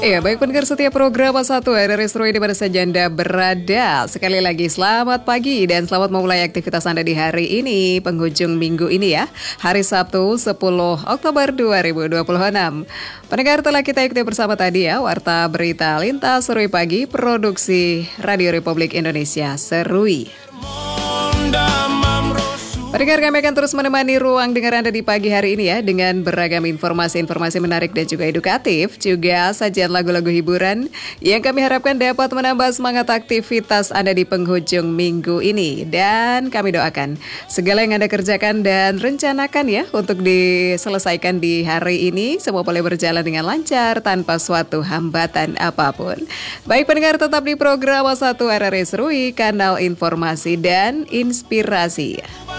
Iya, baik pendengar setiap program satu RRI Seru di mana saja Anda berada. Sekali lagi selamat pagi dan selamat memulai aktivitas Anda di hari ini, penghujung minggu ini ya. Hari Sabtu 10 Oktober 2026. Pendengar telah kita ikuti bersama tadi ya, Warta Berita Lintas Serui Pagi, Produksi Radio Republik Indonesia Serui. Pendengar, kami akan terus menemani ruang dengar Anda di pagi hari ini ya, dengan beragam informasi-informasi menarik dan juga edukatif, juga sajian lagu-lagu hiburan yang kami harapkan dapat menambah semangat aktivitas Anda di penghujung minggu ini. Dan kami doakan segala yang Anda kerjakan dan rencanakan ya untuk diselesaikan di hari ini, semua boleh berjalan dengan lancar tanpa suatu hambatan apapun. Baik pendengar, tetap di program 1 RRI Serui, kanal informasi dan inspirasi.